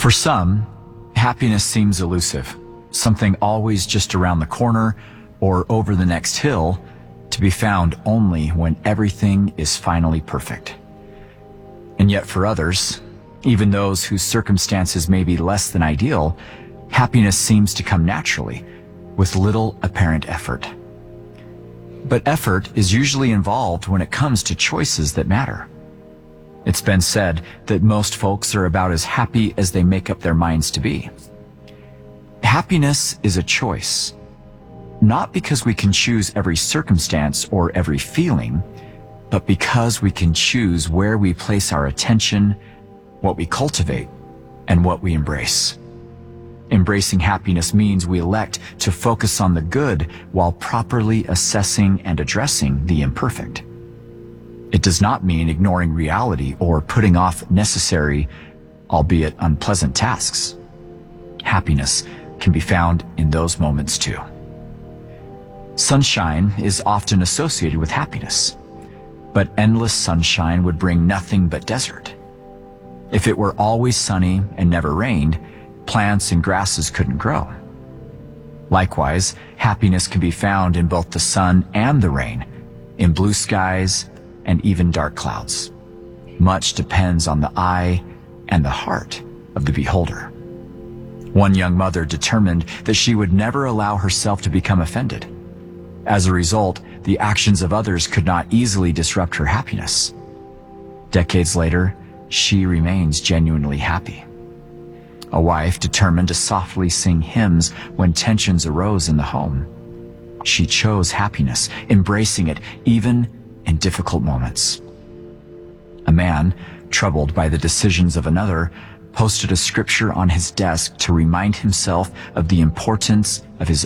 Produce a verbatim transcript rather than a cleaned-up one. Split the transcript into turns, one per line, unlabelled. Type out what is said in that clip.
For some, happiness seems elusive, something always just around the corner or over the next hill, to be found only when everything is finally perfect. And yet for others, even those whose circumstances may be less than ideal, happiness seems to come naturally, with little apparent effort. But effort is usually involved when it comes to choices that matter. It's been said that most folks are about as happy as they make up their minds to be. Happiness is a choice, not because we can choose every circumstance or every feeling, but because we can choose where we place our attention, what we cultivate, and what we embrace. Embracing happiness means we elect to focus on the good while properly assessing and addressing the imperfect. It does not mean ignoring reality or putting off necessary, albeit unpleasant tasks. Happiness can be found in those moments too. Sunshine is often associated with happiness, but endless sunshine would bring nothing but desert. If it were always sunny and never rained, plants and grasses couldn't grow. Likewise, happiness can be found in both the sun and the rain, in blue skies and even dark clouds. Much depends on the eye and the heart of the beholder. One young mother determined that she would never allow herself to become offended. As a result, the actions of others could not easily disrupt her happiness. Decades later, she remains genuinely happy. A wife determined to softly sing hymns when tensions arose in the home. She chose happiness, embracing it even in difficult moments. A man, troubled by the decisions of another, posted a scripture on his desk to remind himself of the importance of his